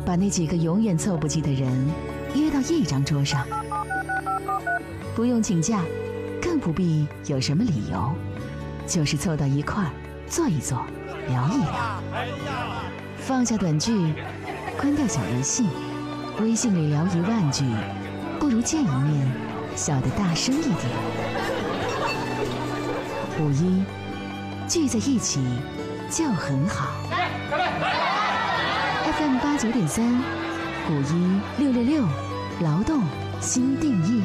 把那几个永远凑不齐的人约到一张桌上，不用请假，更不必有什么理由，就是凑到一块儿坐一坐，聊一聊。放下短句，关掉小游戏，微信里聊1万句，不如见一面笑得大声一点。5·1聚在一起就很好。FM 89.3，5·1 666，劳动新定义。